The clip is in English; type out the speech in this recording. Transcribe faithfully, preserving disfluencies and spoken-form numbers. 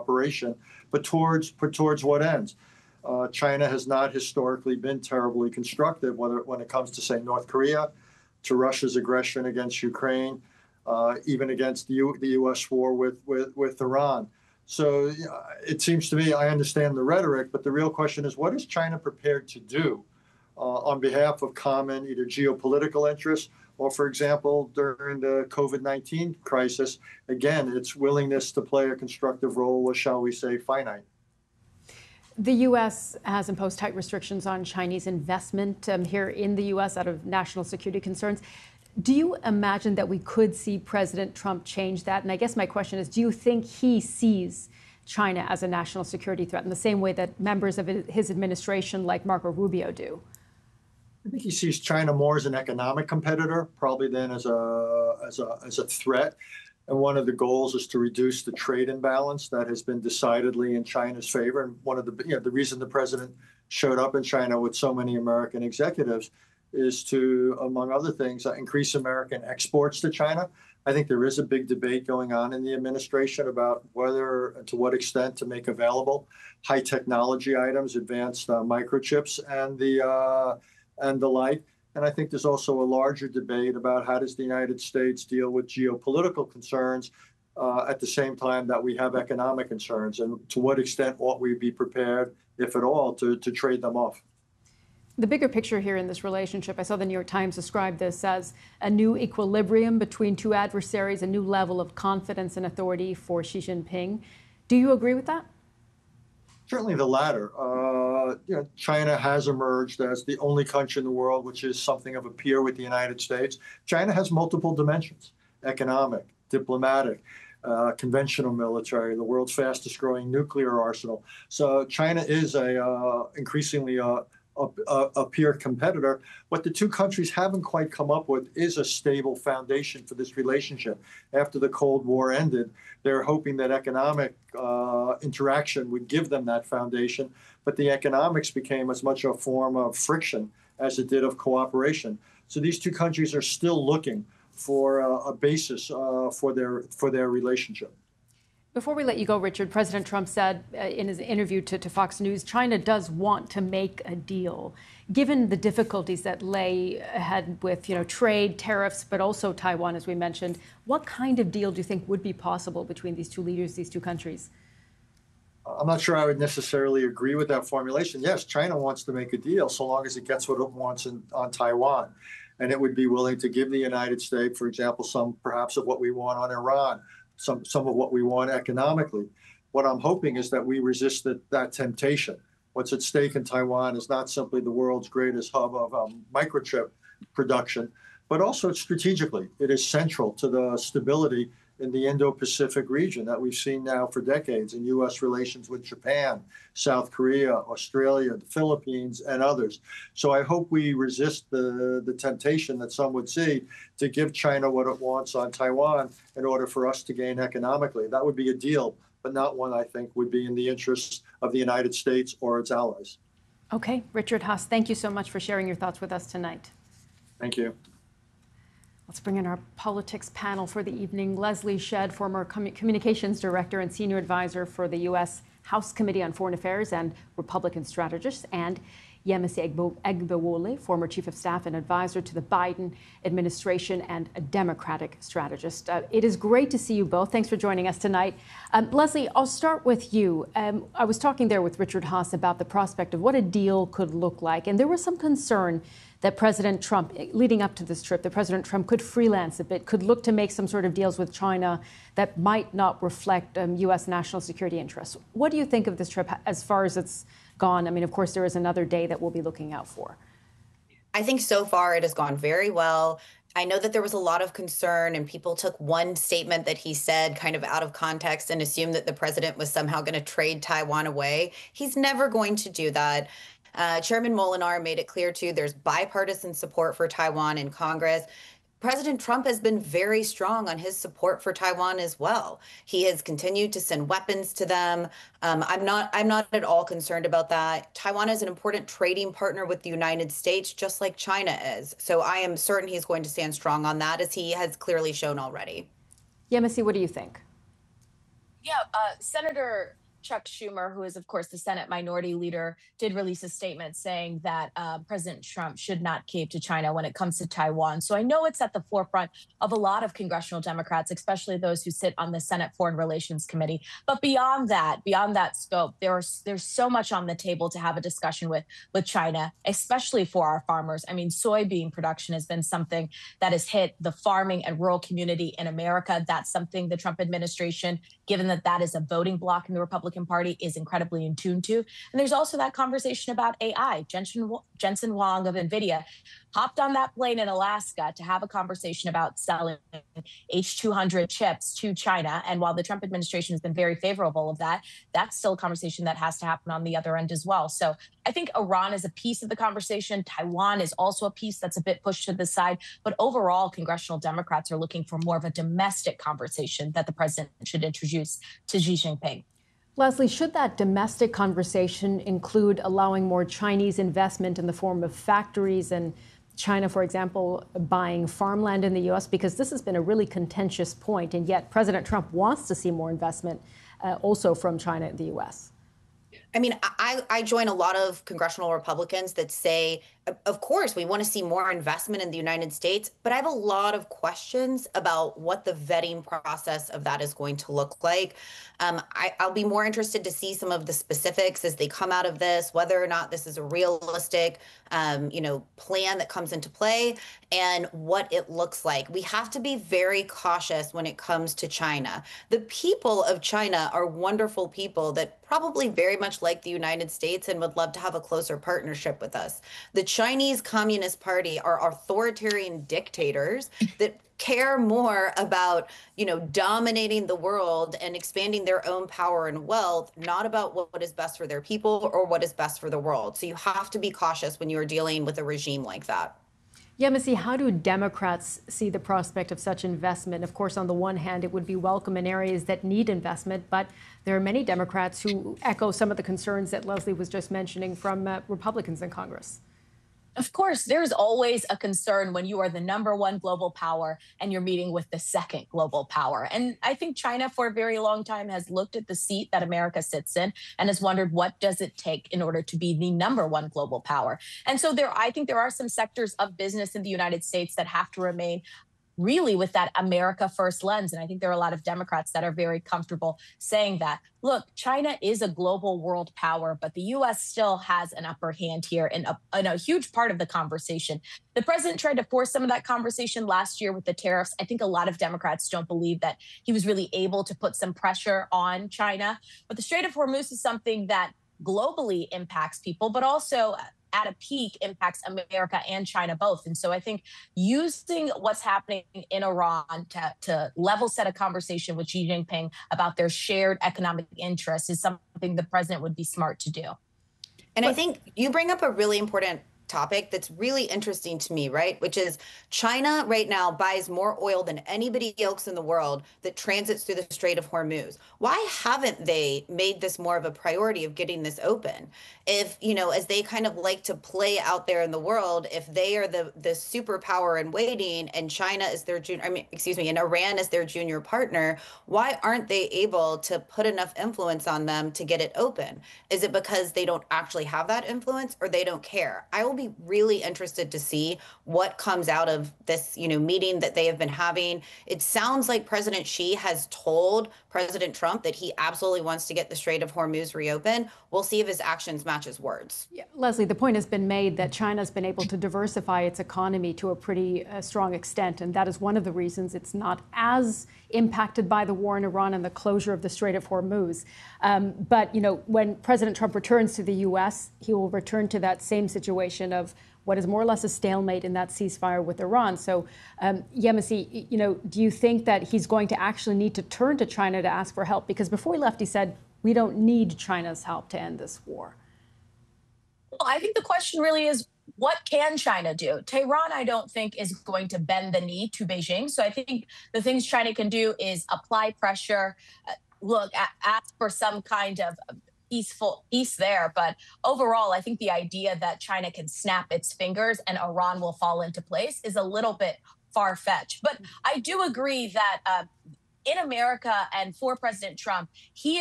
cooperation, but towards but towards what ends? Uh, China has not historically been terribly constructive, whether when it comes to, say, North Korea, to Russia's aggression against Ukraine, uh, even against the, U, the U S war with, with, with Iran. So uh, it seems to me, I understand the rhetoric, but the real question is, what is China prepared to do uh, on behalf of common either geopolitical interests or, for example, during the COVID nineteen crisis, again, its willingness to play a constructive role was, shall we say, finite. The U S has imposed tight restrictions on Chinese investment um, here in the U S out of national security concerns. Do you imagine that we could see President Trump change that? And I guess my question is, do you think he sees China as a national security threat in the same way that members of his administration like Marco Rubio do? I think he sees China more as an economic competitor, probably than as a, as a, as a threat. And one of the goals is to reduce the trade imbalance that has been decidedly in China's favor. And one of the, you know, the reason the president showed up in China with so many American executives is to, among other things, uh, increase American exports to China. I think there is a big debate going on in the administration about whether, to what extent, to make available high technology items, advanced uh, microchips, and the uh, and the like. And I think there's also a larger debate about how does the United States deal with geopolitical concerns uh, at the same time that we have economic concerns, and to what extent ought we be prepared, if at all, to, to trade them off. The bigger picture here in this relationship, I saw the New York Times describe this as a new equilibrium between two adversaries, a new level of confidence and authority for Xi Jinping. Do you agree with that? Certainly the latter. Uh, you know, China has emerged as the only country in the world which is something of a peer with the United States. China has multiple dimensions: economic, diplomatic, uh, conventional military, the world's fastest growing nuclear arsenal. So China is a uh, increasingly uh, a, a peer competitor. What the two countries haven't quite come up with is a stable foundation for this relationship. After the Cold War ended, they're hoping that economic uh, interaction would give them that foundation, but the economics became as much a form of friction as it did of cooperation. So these two countries are still looking for uh, a basis uh, for their for their relationship. Before we let you go, Richard, President Trump said uh, in his interview to, to Fox News, China does want to make a deal. Given the difficulties that lay ahead with, you know, trade, tariffs, but also Taiwan, as we mentioned, what kind of deal do you think would be possible between these two leaders, these two countries? I'm not sure I would necessarily agree with that formulation. Yes, China wants to make a deal so long as it gets what it wants in, on Taiwan. And it would be willing to give the United States, for example, some perhaps of what we want on Iran, some, some of what we want economically. What I'm hoping is that we resist that, that temptation. What's at stake in Taiwan is not simply the world's greatest hub of um, microchip production, but also strategically. It is central to the stability in the Indo-Pacific region that we've seen now for decades in U S relations with Japan, South Korea, Australia, the Philippines, and others. So I hope we resist the, the temptation that some would see to give China what it wants on Taiwan in order for us to gain economically. That would be a deal, but not one I think would be in the interests of the United States or its allies. Okay, Richard Haass, thank you so much for sharing your thoughts with us tonight. Thank you. Let's bring in our politics panel for the evening. Leslie Shedd, former com communications director and senior advisor for the U S House Committee on Foreign Affairs and Republican strategist, and Yemisi Egbewole, former chief of staff and advisor to the Biden administration and a Democratic strategist. Uh, it is great to see you both. Thanks for joining us tonight. Um, Leslie, I'll start with you. Um, I was talking there with Richard Haass about the prospect of what a deal could look like, and there was some concern that President Trump, leading up to this trip, that President Trump could freelance a bit, could look to make some sort of deals with China that might not reflect um, U S national security interests. What do you think of this trip as far as it's gone? I mean, of course, there is another day that we'll be looking out for. I think so far it has gone very well. I know that there was a lot of concern and people took one statement that he said kind of out of context and assumed that the president was somehow going to trade Taiwan away. He's never going to do that. Uh, Chairman Molinaro made it clear, too, there's bipartisan support for Taiwan in Congress. President Trump has been very strong on his support for Taiwan as well. He has continued to send weapons to them. Um, I'm not I'm not at all concerned about that. Taiwan is an important trading partner with the United States, just like China is. So I am certain he's going to stand strong on that, as he has clearly shown already. Yemisi, what do you think? Yeah, uh, Senator Chuck Schumer, who is, of course, the Senate Minority Leader, did release a statement saying that uh, President Trump should not cave to China when it comes to Taiwan. So I know it's at the forefront of a lot of congressional Democrats, especially those who sit on the Senate Foreign Relations Committee. But beyond that, beyond that scope, there's there's so much on the table to have a discussion with with China, especially for our farmers. I mean, soybean production has been something that has hit the farming and rural community in America. That's something the Trump administration, given that that is a voting bloc in the Republican Party, is incredibly in tune to. And there's also that conversation about A I. Jensen, Jensen Huang of NVIDIA hopped on that plane in Alaska to have a conversation about selling H two hundred chips to China. And while the Trump administration has been very favorable of that, that's still a conversation that has to happen on the other end as well. So I think Iran is a piece of the conversation. Taiwan is also a piece that's a bit pushed to the side. But overall, congressional Democrats are looking for more of a domestic conversation that the president should introduce to Xi Jinping. Leslie, should that domestic conversation include allowing more Chinese investment in the form of factories and China, for example, buying farmland in the U S? Because this has been a really contentious point, and yet President Trump wants to see more investment uh, also from China in the U S. I mean, I, I join a lot of congressional Republicans that say, of course, we want to see more investment in the United States, but I have a lot of questions about what the vetting process of that is going to look like. Um, I, I'll be more interested to see some of the specifics as they come out of this, whether or not this is a realistic, um, you know, plan that comes into play and what it looks like. We have to be very cautious when it comes to China. The people of China are wonderful people that probably very much like the United States and would love to have a closer partnership with us. The Chinese Communist Party are authoritarian dictators that care more about, you know, dominating the world and expanding their own power and wealth, not about what is best for their people or what is best for the world. So you have to be cautious when you are dealing with a regime like that. Yemisi, how do Democrats see the prospect of such investment? Of course, on the one hand, it would be welcome in areas that need investment, but there are many Democrats who echo some of the concerns that Leslie was just mentioning from uh, Republicans in Congress. Of course, there's always a concern when you are the number one global power and you're meeting with the second global power. And I think China for a very long time has looked at the seat that America sits in and has wondered, what does it take in order to be the number one global power? And so there, I think there are some sectors of business in the United States that have to remain really with that America first lens. And I think there are a lot of Democrats that are very comfortable saying that. Look, China is a global world power, but the U S still has an upper hand here in a, in a huge part of the conversation. The president tried to force some of that conversation last year with the tariffs. I think a lot of Democrats don't believe that he was really able to put some pressure on China. But the Strait of Hormuz is something that globally impacts people, but also at a peak impacts America and China both. And so I think using what's happening in Iran to, to level set a conversation with Xi Jinping about their shared economic interests is something the president would be smart to do. And but, I think you bring up a really important topic that's really interesting to me, right? Which is China right now buys more oil than anybody else in the world that transits through the Strait of Hormuz. Why haven't they made this more of a priority of getting this open? If, you know, as they kind of like to play out there in the world, if they are the the superpower in waiting and China is their junior, I mean, excuse me, and Iran is their junior partner, why aren't they able to put enough influence on them to get it open? Is it because they don't actually have that influence or they don't care? I will be really interested to see what comes out of this, you know, meeting that they have been having. It sounds like President Xi has told President Trump that he absolutely wants to get the Strait of Hormuz reopened. We'll see if his actions match his words. Yeah, Leslie, the point has been made that China's been able to diversify its economy to a pretty uh, strong extent, and that is one of the reasons it's not as impacted by the war in Iran and the closure of the Strait of Hormuz. Um, but, you know, when President Trump returns to the U S, he will return to that same situation of what is more or less a stalemate in that ceasefire with Iran. So, um, Yemisi, you know, do you think that he's going to actually need to turn to China to ask for help? Because before he left, he said, we don't need China's help to end this war. Well, I think the question really is, what can China do? Tehran, I don't think, is going to bend the knee to Beijing. So I think the things China can do is apply pressure, uh, look, ask for some kind of peaceful peace there. But overall, I think the idea that China can snap its fingers and Iran will fall into place is a little bit far-fetched. But I do agree that uh, in America and for President Trump, he